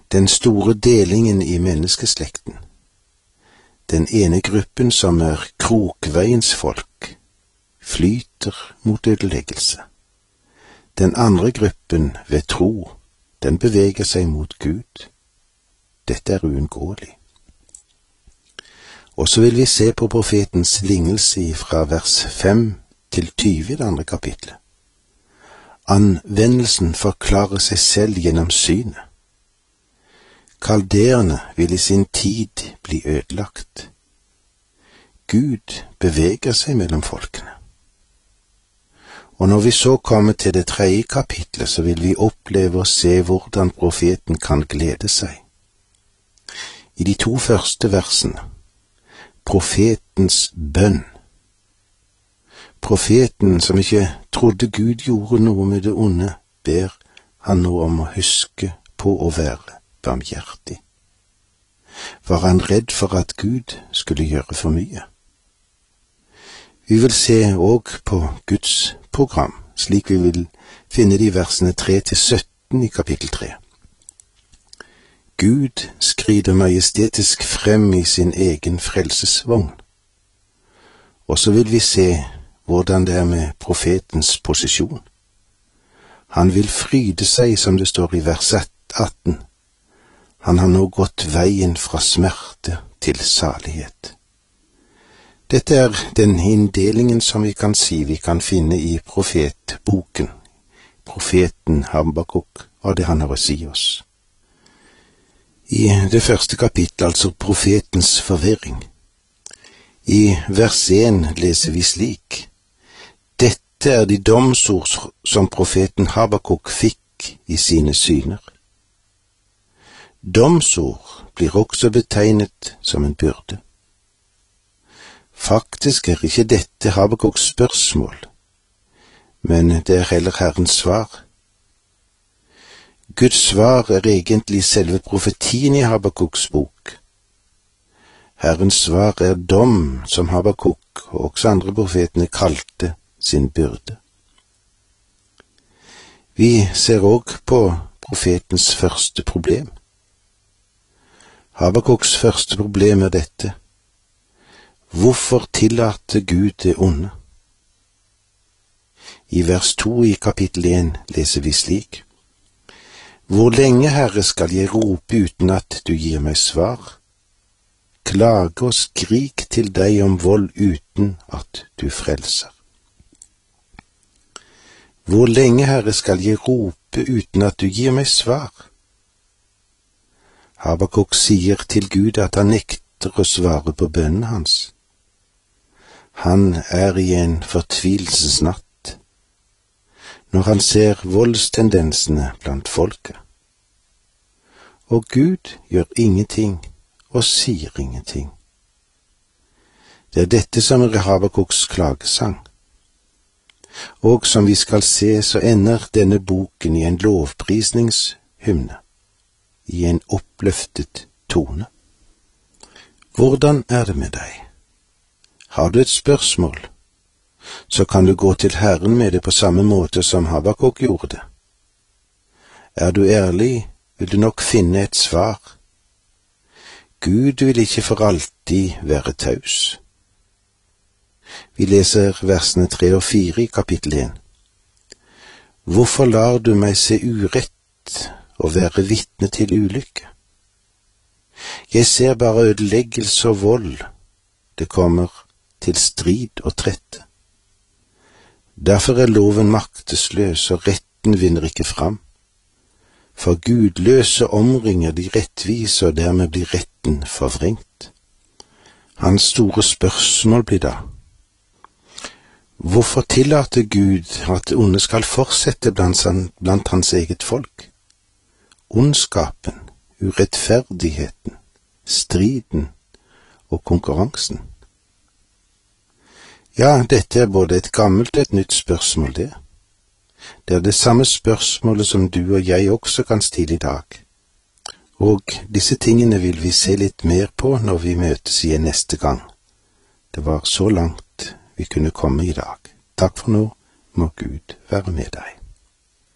den store delingen i menneskeslekten. Den ene gruppen som krokveiens folk, flyter mot ødeleggelse. Den andre gruppen ved tro, den beveger seg mot Gud. Dette uunngåelig. Og så vil vi se på profetens lignelse fra vers 5 til 20 i det andre kapitlet. Anvendelsen forklarer seg selv gjennom synet. Kalderene vil i sin tid bli ødelagt. Gud beveger seg mellom folkene. Og når vi så kommer til det tredje kapitlet, så vil vi oppleve å se hvordan profeten kan glede seg. I de 2 første versene, profetens bønn. Profeten som ikke trodde Gud gjorde noe med det onde, ber han nå om å huske på å være barmhjertig. Var han redd for at Gud skulle gjøre for mye? Vi vil se også på Guds program, slik vi vil finne de versene 3-17 i kapittel 3. Gud skrider majestetisk frem i sin egen frelsesvogn. Og så vil vi se hvordan det med profetens posisjon. Han vil fryde seg, som det står i vers 18. Han har nå gått veien fra smerte til salighet. Dette den inndelingen som vi kan si vi kan finne i profetboken. Profeten Habakuk, hva det han har å si oss. I det første kapittel, altså profetens forvirring. I vers 1 leser vi slik: Dette de domsord som profeten Habakuk fikk i sine syner. Domsord blir også betegnet som en byrde. Faktisk ikke dette Habakuks spørsmål, men det heller Herrens svar. Guds svar egentlig selve profetien i Habakuks bok. Herrens svar dom, som Habakuk og også andre profetene kalte sin byrde. Vi ser også på profetens første problem. Habakuks første problem dette: hvorfor tillater Gud det onde? I vers 2 i kapittel 1 leser vi slik: Hvor lenge, Herre, skal jeg rope uten at du gir meg svar? Klage og skrik til deg om vold uten at du frelser. Hvor lenge, Herre, skal jeg rope uten at du gir meg svar? Habakuk sier til Gud at han nekter å svare på bønnen hans. Han i en fortvilelsesnatt når han ser voldstendensene blant folket. Og Gud gjør ingenting og sier ingenting. Det dette som Habakuks klagesang. Og som vi skal se, så ender denne boken i en lovprisningshymne, i en oppløftet tone. Hvordan det med deg? Har du et spørsmål, så kan du gå til Herren med det på samme måte som Habakuk gjorde det. Du ærlig, vil du nok finne et svar. Gud vil ikke for alltid være taus. Vi leser versene 3 og 4 i kapittel 1. Hvorfor lar du meg se urett og være vitne til ulykke? Jeg ser bare ødeleggelse og vold. Det kommer til strid og trette. Derfor loven maktesløs, og retten vinner ikke fram. For gudløse omringer de rettvise, og dermed blir retten forvrengt. Hans store spørsmål blir da: hvorfor tillater Gud at det onde skal fortsette blant hans eget folk? Ondskapen, urettferdigheten, striden og konkurransen. Ja, dette både et gammelt og et nytt spørsmål, det. Det det samme spørsmålet som du og jeg også kan stille i dag. Og disse tingene vil vi se litt mer på når vi møtes igjen neste gang. Det var så langt vi kunne komme i dag. Takk for nå, må Gud være med deg.